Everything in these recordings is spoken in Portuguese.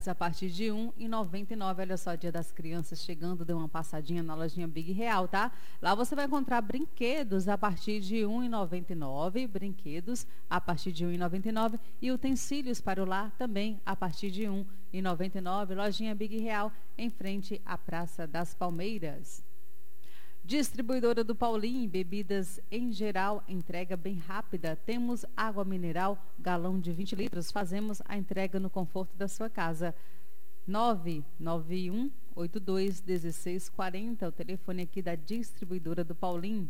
a partir de R$ 1,99. Olha só, Dia das Crianças chegando, dê uma passadinha na lojinha Big Real, tá? Lá você vai encontrar brinquedos a partir de R$ 1,99, brinquedos a partir de R$ 1,99 e utensílios para o lar também a partir de R$ 1,99. Lojinha Big Real, em frente à Praça das Palmeiras. Distribuidora do Paulinho, bebidas em geral, entrega bem rápida. Temos água mineral, galão de 20 litros. Fazemos a entrega no conforto da sua casa. 991821640, o telefone aqui da Distribuidora do Paulinho.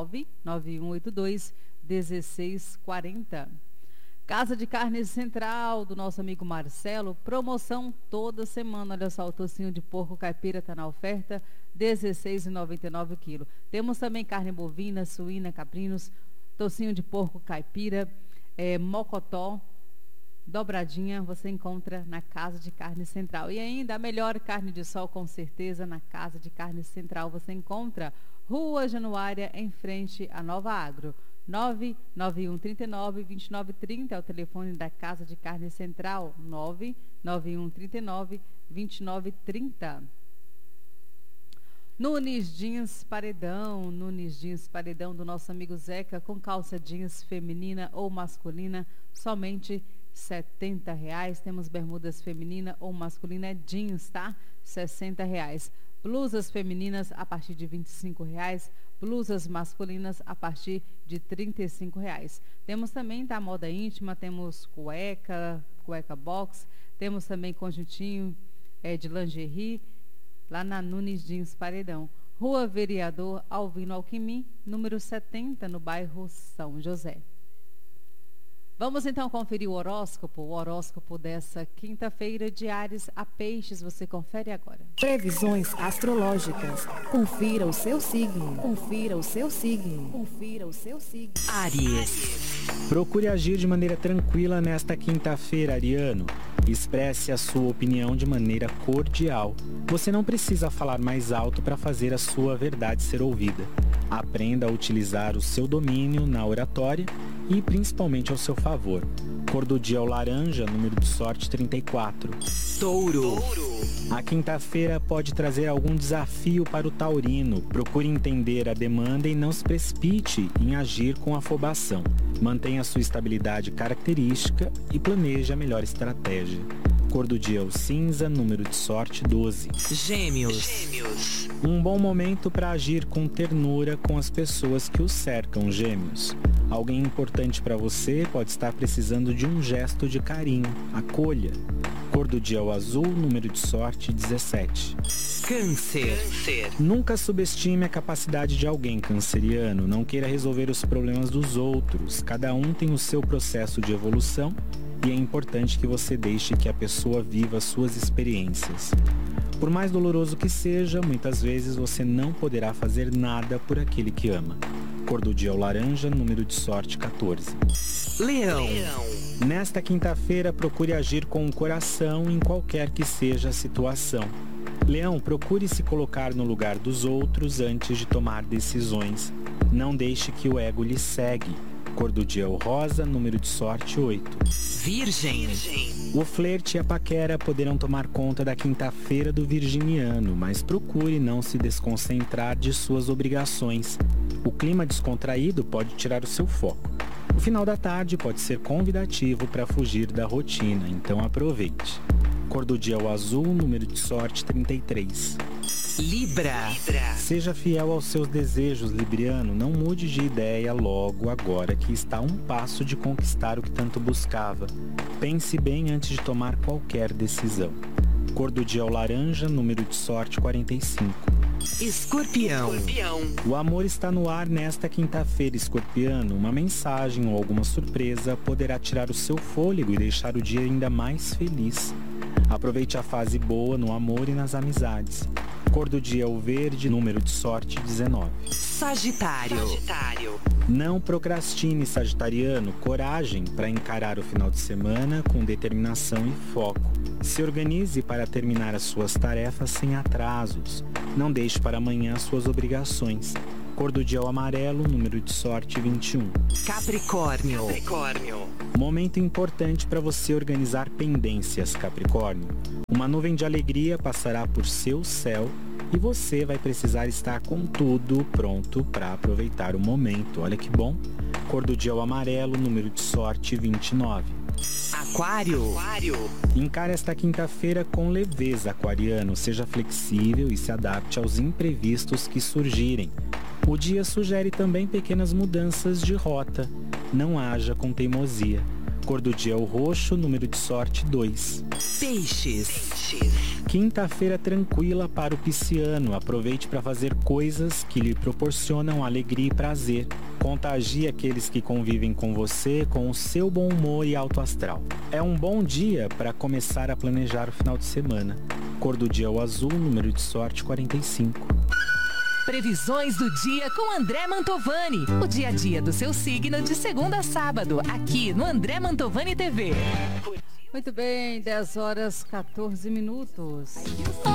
991821640. Casa de Carnes Central, do nosso amigo Marcelo, promoção toda semana. Olha só, o tocinho de porco caipira está na oferta, R$ 16,99 o quilo. Temos também carne bovina, suína, caprinos, tocinho de porco caipira, mocotó, dobradinha, você encontra na Casa de Carne Central. E ainda a melhor carne de sol, com certeza, na Casa de Carne Central. Você encontra Rua Januária, em frente à Nova Agro. 99139-2930 é o telefone da Casa de Carne Central. 99139-2930. Nunes Jeans Paredão, do nosso amigo Zeca, com calça jeans feminina ou masculina, somente R$ 70. Temos bermudas feminina ou masculina jeans, tá? R$ 60. Blusas femininas a partir de R$ 25. Blusas masculinas a partir de R$ 35. Temos também da moda íntima, temos cueca box, temos também conjuntinho de lingerie, lá na Nunes Jeans Paredão. Rua Vereador Alvino Alquimim, número 70, no bairro São José. Vamos então conferir o horóscopo dessa quinta-feira de Áries a Peixes. Você confere agora. Previsões astrológicas. Confira o seu signo. Áries. Procure agir de maneira tranquila nesta quinta-feira, ariano. Expresse a sua opinião de maneira cordial. Você não precisa falar mais alto para fazer a sua verdade ser ouvida. Aprenda a utilizar o seu domínio na oratória e principalmente ao seu favor. Cor do dia é o laranja, número de sorte 34. Touro. A quinta-feira pode trazer algum desafio para o taurino. Procure entender a demanda e não se precipite em agir com afobação. Mantenha sua estabilidade característica e planeje a melhor estratégia. Cor do dia é o cinza, número de sorte 12. Gêmeos. Um bom momento para agir com ternura com as pessoas que o cercam, Gêmeos. Alguém importante para você pode estar precisando de um gesto de carinho. Acolha. Cor do dia é o azul, número de sorte 17. Câncer. Nunca subestime a capacidade de alguém, canceriano. Não queira resolver os problemas dos outros. Cada um tem o seu processo de evolução e é importante que você deixe que a pessoa viva suas experiências. Por mais doloroso que seja, muitas vezes você não poderá fazer nada por aquele que ama. Cor do dia é o laranja, número de sorte 14. Leão. Nesta quinta-feira, procure agir com o coração em qualquer que seja a situação. Leão, procure se colocar no lugar dos outros antes de tomar decisões. Não deixe que o ego lhe cegue. Cor do dia é o rosa, número de sorte 8. Virgem. O flerte e a paquera poderão tomar conta da quinta-feira do virginiano, mas procure não se desconcentrar de suas obrigações. O clima descontraído pode tirar o seu foco. O final da tarde pode ser convidativo para fugir da rotina, então aproveite. Cor do dia é o azul, número de sorte 33. Libra. Seja fiel aos seus desejos, libriano. Não mude de ideia logo agora que está a um passo de conquistar o que tanto buscava. Pense bem antes de tomar qualquer decisão. Cor do dia é o laranja, número de sorte 45. Escorpião. O amor está no ar nesta quinta-feira, escorpiano. Uma mensagem ou alguma surpresa poderá tirar o seu fôlego e deixar o dia ainda mais feliz. Aproveite a fase boa no amor e nas amizades. Cor do dia é o verde, número de sorte 19. Sagitário. Não procrastine, sagitariano. Coragem para encarar o final de semana com determinação e foco. Se organize para terminar as suas tarefas sem atrasos. Não deixe para amanhã suas obrigações. Cor do dia é o amarelo, número de sorte 21. Capricórnio. Momento importante para você organizar pendências, Capricórnio. Uma nuvem de alegria passará por seu céu e você vai precisar estar com tudo pronto para aproveitar o momento. Olha que bom. Cor do dia é o amarelo, número de sorte 29. Aquário. Encare esta quinta-feira com leveza, aquariano. Seja flexível e se adapte aos imprevistos que surgirem. O dia sugere também pequenas mudanças de rota. Não haja com teimosia. Cor do dia é o roxo, número de sorte 2. Peixes. Quinta-feira tranquila para o pisciano. Aproveite para fazer coisas que lhe proporcionam alegria e prazer. Contagie aqueles que convivem com você com o seu bom humor e alto astral. É um bom dia para começar a planejar o final de semana. Cor do dia é o azul, número de sorte 45. Previsões do dia com André Mantovani. O dia a dia do seu signo de segunda a sábado, aqui no André Mantovani TV. Muito bem, 10 horas 14 minutos.